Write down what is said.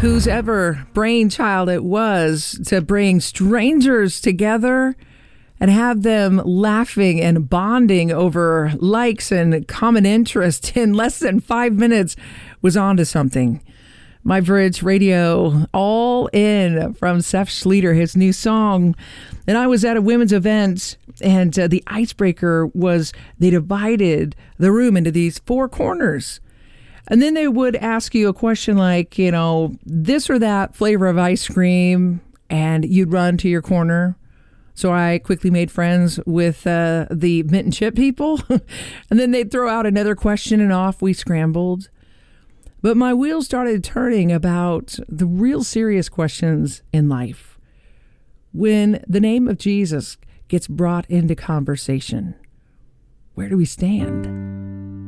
whose ever brainchild it was to bring strangers together and have them laughing and bonding over likes and common interest in less than 5 minutes was onto something. My Bridge Radio, All In from Seth Schleter, his new song. And I was at a women's event, and the icebreaker was they divided the room into these four corners. And then they would ask you a question like, this or that flavor of ice cream, and you'd run to your corner. So I quickly made friends with the mint and chip people. And then they'd throw out another question, and off we scrambled. But my wheels started turning about the real serious questions in life. When the name of Jesus gets brought into conversation, where do we stand?